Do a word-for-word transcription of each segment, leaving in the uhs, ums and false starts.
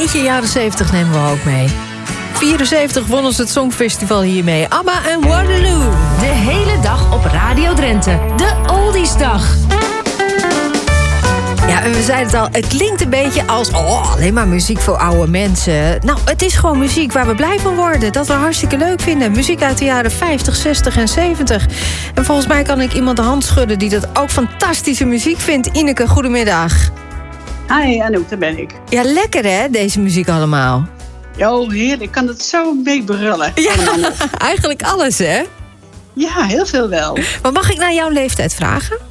beetje jaren zeventig nemen we ook mee. vierenzeventig wonnen ze het Songfestival hiermee. ABBA en Waterloo. De hele dag op Radio Drenthe. De Oldiesdag. Ja, en we zeiden het al, het klinkt een beetje als... oh, alleen maar muziek voor oude mensen. Nou, het is gewoon muziek waar we blij van worden. Dat we hartstikke leuk vinden. Muziek uit de jaren vijftig, zestig en zeventig. En volgens mij kan ik iemand de hand schudden... die dat ook fantastische muziek vindt. Ineke, goedemiddag. Hi, Anouk, daar ben ik. Ja, lekker hè, deze muziek allemaal. Jo, heerlijk. Ik kan het zo mee brullen. Ja, eigenlijk alles hè? Ja, heel veel wel. Maar mag ik naar jouw leeftijd vragen?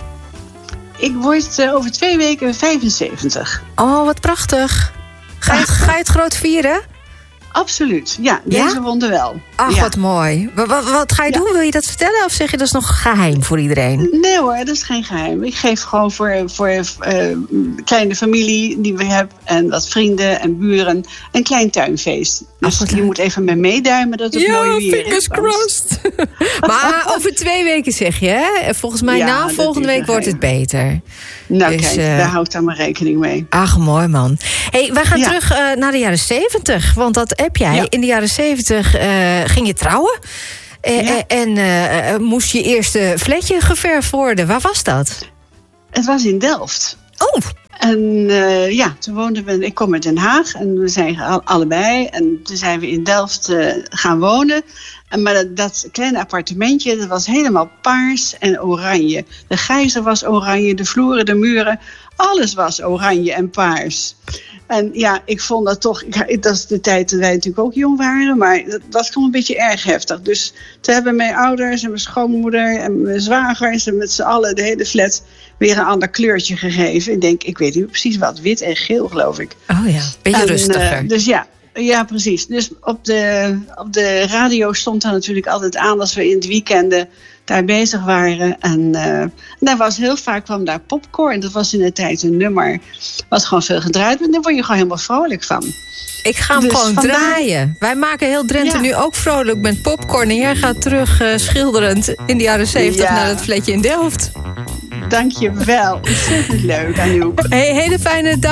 Ik word uh, over twee weken vijfenzeventig. Oh, wat prachtig. Ga je, het, ga je het groot vieren? Absoluut, ja. Deze Ja? ronde wel. Ach, ja. wat mooi. Wat, wat, wat ga je Ja. doen? Wil je dat vertellen? Of zeg je dat is nog geheim voor iedereen? Nee hoor, dat is geen geheim. Ik geef gewoon voor, voor uh, kleine familie die we hebben... en wat vrienden en buren een klein tuinfeest. Dus wat je leuk. moet even met meeduimen dat het mooi weer is. fingers crossed. Maar over twee weken zeg je, hè? Volgens mij Ja, na dat volgende is week wordt het geheim. beter. Nou Dus, kijk, uh, daar hou ik dan maar rekening mee. Ach, mooi man. Hey, wij gaan Ja. terug uh, naar de jaren zeventig. Want dat heb jij. Ja. In de jaren zeventig uh, ging je trouwen. Uh, Ja. En uh, uh, moest je eerste flatje geverfd worden. Waar was dat? Het was in Delft. Oh, En uh, ja, toen woonden we... Ik kom uit Den Haag en we zijn al- allebei. En toen zijn we in Delft uh, gaan wonen. En maar dat, dat kleine appartementje, dat was helemaal paars en oranje. De gijzer was oranje, de vloeren, de muren. Alles was oranje en paars. En ja, ik vond dat toch... Ik, dat is de tijd dat wij natuurlijk ook jong waren. Maar dat was gewoon een beetje erg heftig. Dus toen hebben mijn ouders en mijn schoonmoeder en mijn zwagers... en met z'n allen de hele flat weer een ander kleurtje gegeven. Ik denk, ik weet niet precies wat. Wit en geel, geloof ik. oh ja, beetje En, rustiger. uh, dus ja, ja, precies. Dus op de, op de radio stond dan natuurlijk altijd aan... als we in het weekenden daar bezig waren. En uh, daar was heel vaak kwam daar Popcorn. Dat was in de tijd een nummer wat gewoon veel gedraaid werd. Daar word je gewoon helemaal vrolijk van. Ik ga hem dus gewoon vandaar- draaien. Wij maken heel Drenthe Ja. nu ook vrolijk met Popcorn. En jij gaat terug uh, schilderend in de jaren zeventig Ja. naar het flatje in Delft. Dank je wel. Ontzettend leuk, Anouk. Hey, hele fijne dag.